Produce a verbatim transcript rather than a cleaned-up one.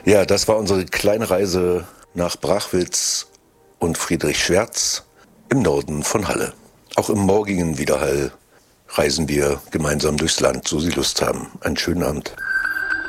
Ja, das war unsere kleine Reise nach Brachwitz und Friedrich Schwerz im Norden von Halle. Auch im morgigen Widerhall reisen wir gemeinsam durchs Land, so Sie Lust haben. Einen schönen Abend.